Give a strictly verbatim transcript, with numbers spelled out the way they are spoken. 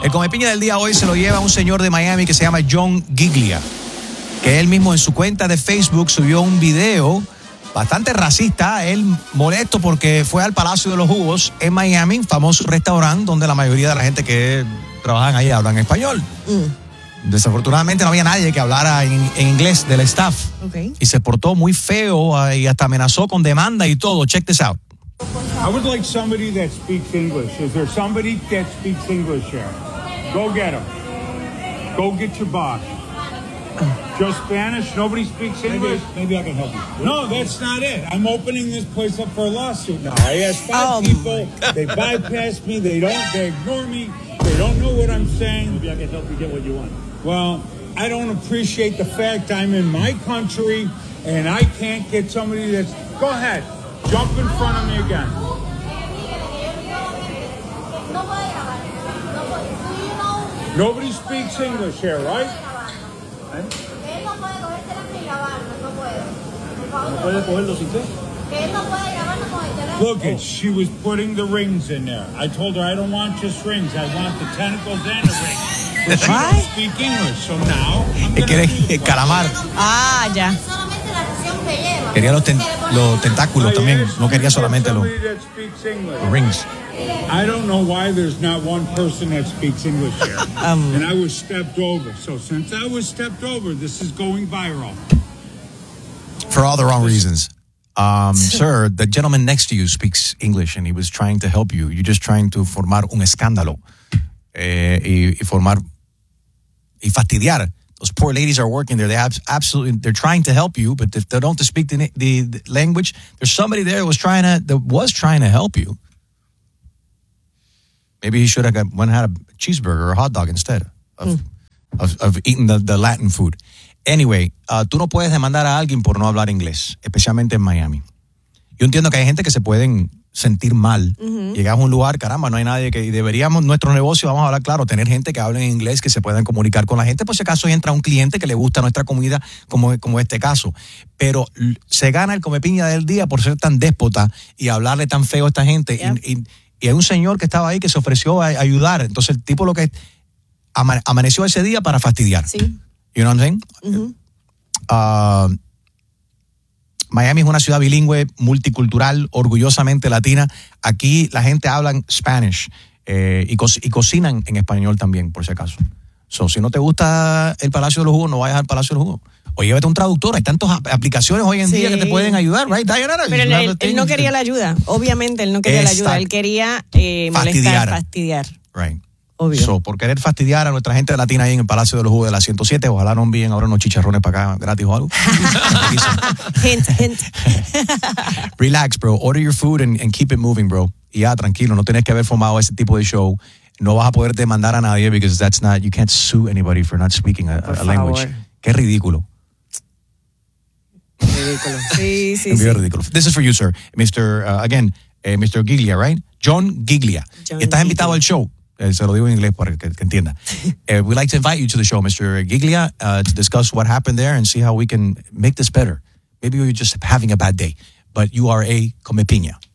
El Comepiña del día hoy se lo lleva un señor de Miami que se llama John Giglia, que él mismo en su cuenta de Facebook subió un video bastante racista, él molesto porque fue al Palacio de los Jugos en Miami, famoso restaurante donde la mayoría de la gente que trabajan ahí hablan español. Mm. Desafortunadamente no había nadie que hablara en, en inglés del staff. Okay. Y se portó muy feo y hasta amenazó con demanda y todo. Check this out. I would like somebody that speaks English. Is there somebody that speaks English here? Go get him. Go get your boss. Just Spanish? Nobody speaks English? Maybe, maybe I can help you. No, that's not it. I'm opening this place up for a lawsuit now. I asked five oh people. They bypass me. They don't. They ignore me. They don't know what I'm saying. Maybe I can help you get what you want. Well, I don't appreciate the fact I'm in my country and I can't get somebody that's... Go ahead. Jump in front of me again. Nobody speaks English here, right? Look, it, she was putting the rings in there. I told her I don't want just rings. I want the tentacles and the rings. But she doesn't speak English, so now I'm gonna quiere el calamar. Ah, ya. Quería los, ten, los tentáculos también. No quería solamente los, los rings. I don't know why there's not one person that speaks English here. um, and I was stepped over. So since I was stepped over, this is going viral. For all the wrong reasons. Um, sir, the gentleman next to you speaks English and he was trying to help you. You're just trying to formar un escándalo. Eh, y, y formar y fastidiar. Those poor ladies are working there. They have absolutely, they're trying to help you, but if they don't speak the, the, the language, there's somebody there that was trying to, that was trying to help you. Maybe he should have got, went and had a cheeseburger or a hot dog instead of, mm. of, of eating the, the Latin food. Anyway, uh, tú no puedes demandar a alguien por no hablar inglés, especialmente en Miami. Yo entiendo que hay gente que se pueden sentir mal. Uh-huh. Llegas a un lugar, caramba, no hay nadie que... Deberíamos, nuestro negocio, vamos a hablar claro, tener gente que hable en inglés, que se puedan comunicar con la gente, por si acaso entra un cliente que le gusta nuestra comida, como, como este caso. Pero se gana el Comepiña del día por ser tan déspota y hablarle tan feo a esta gente. Yeah. Y, y, y hay un señor que estaba ahí que se ofreció a, a ayudar. Entonces el tipo lo que... Ama, amaneció ese día para fastidiar. Sí. You know what I'm saying? Uh-huh. Uh, Miami es una ciudad bilingüe, multicultural, orgullosamente latina. Aquí la gente habla Spanish eh, y, co- y cocinan en español también, por si acaso. So, si no te gusta el Palacio de los Jugos, no vayas al Palacio de los Jugos. O llévate un traductor. Hay tantas aplicaciones hoy en sí. día que te pueden ayudar, right? Dayanara, pero él, él, él no quería la ayuda. Obviamente él no quería Esta, la ayuda. Él quería eh, molestar, fastidiar. Right. Obvio. So, por querer fastidiar a nuestra gente latina ahí en el Palacio de los Jugos de la ciento siete, ojalá no envíen ahora unos chicharrones para acá gratis o algo. Hint, hint. Relax, bro. Order your food and, and keep it moving, bro. Y ya, tranquilo, no tienes que haber formado ese tipo de show. No vas a poder demandar a nadie because that's not, you can't sue anybody for not speaking a, a language. Qué ridículo. Ridículo. Sí, sí, sí. ridículo. This is for you, sir. mister Uh, again, uh, mister Giglia, right? John Giglia. John Estás invitado Giglia. al show. Eh, se lo digo en inglés para que, que entienda. uh, we'd like to invite you to the show, mister Giglia, uh, to discuss what happened there and see how we can make this better. Maybe you're just having a bad day, but you are a Comepiña.